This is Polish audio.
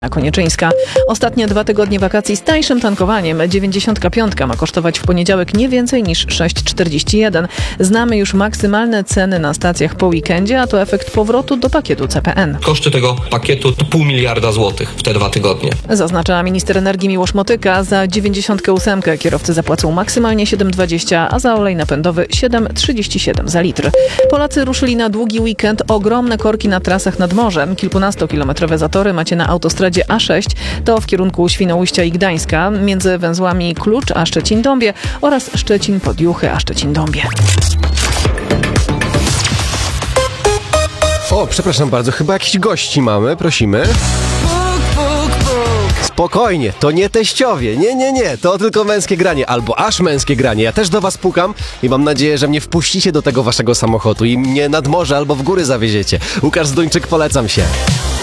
Konieczyńska. Ostatnie 2 tygodnie wakacji z tańszym tankowaniem. 95 ma kosztować w poniedziałek nie więcej niż 6,41. Znamy już maksymalne ceny na stacjach po weekendzie, a to efekt powrotu do pakietu CPN. Koszty tego pakietu to 0,5 miliarda złotych w te 2 tygodnie. Zaznacza minister energii Miłosz Motyka. Za 98 kierowcy zapłacą maksymalnie 7,20, a za olej napędowy 7,37 za litr. Polacy ruszyli na długi weekend. Ogromne korki na trasach nad morzem. Kilkunastokilometrowe zatory macie na autostradzie A6, to w kierunku Świnoujścia i Gdańska, między węzłami Klucz a Szczecin-Dąbie oraz Szczecin-Podjuchy a Szczecin-Dąbie. O, przepraszam bardzo, chyba jakichś gości mamy, prosimy. Spokojnie, to nie teściowie, nie, to tylko męskie granie, albo aż męskie granie. Ja też do was pukam i mam nadzieję, że mnie wpuścicie do tego waszego samochodu i mnie nad morze albo w góry zawieziecie. Łukasz Zduńczyk, polecam się.